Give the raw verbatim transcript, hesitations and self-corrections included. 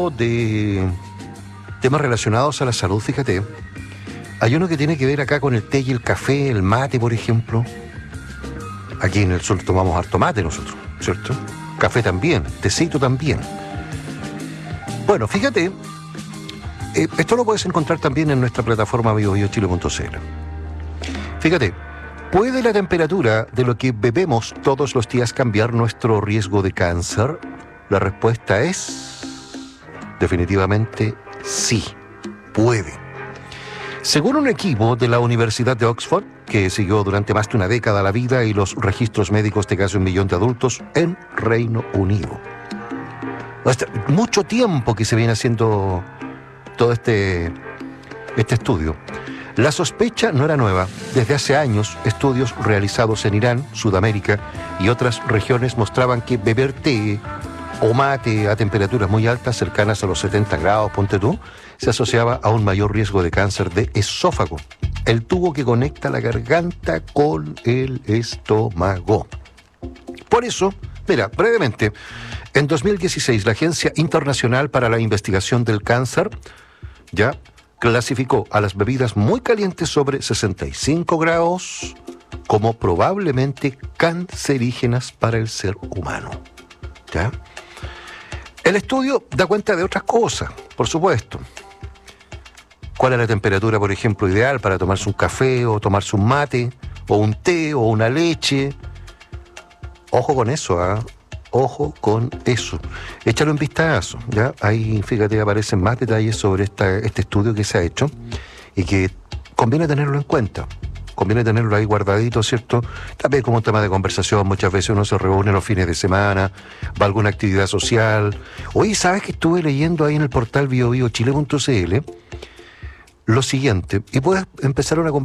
de temas relacionados a la salud, fíjate. Hay uno que tiene que ver acá con el té y el café, el mate, por ejemplo. Aquí en el sur tomamos harto mate nosotros, ¿cierto? Café también, tecito también. Bueno, fíjate, eh, esto lo puedes encontrar también en nuestra plataforma bio bio chile punto c l. Fíjate, ¿puede la temperatura de lo que bebemos todos los días cambiar nuestro riesgo de cáncer? La respuesta es definitivamente sí, puede. Según un equipo de la Universidad de Oxford, que siguió durante más de una década la vida y los registros médicos de casi un millón de adultos en Reino Unido. Hasta mucho tiempo que se viene haciendo todo este, este estudio. La sospecha no era nueva. Desde hace años, estudios realizados en Irán, Sudamérica y otras regiones mostraban que beber té o mate a temperaturas muy altas, cercanas a los setenta grados, ponte tú, se asociaba a un mayor riesgo de cáncer de esófago, el tubo que conecta la garganta con el estómago. Por eso, mira, brevemente, en dos mil dieciséis la Agencia Internacional para la Investigación del Cáncer ya clasificó a las bebidas muy calientes sobre sesenta y cinco grados como probablemente cancerígenas para el ser humano. ¿Ya? El estudio da cuenta de otras cosas, por supuesto. ¿Cuál es la temperatura, por ejemplo, ideal para tomarse un café o tomarse un mate o un té o una leche? Ojo con eso, ¿ah? ¿eh? Ojo con eso. Échalo en vistazo, ¿ya? Ahí, fíjate, aparecen más detalles sobre esta, este estudio que se ha hecho y que conviene tenerlo en cuenta. Conviene tenerlo ahí guardadito, ¿cierto? También como un tema de conversación. Muchas veces uno se reúne los fines de semana, va a alguna actividad social. Oye, ¿sabes que estuve leyendo ahí en el portal bio bio chile punto c l lo siguiente? Y puedes empezar una conversación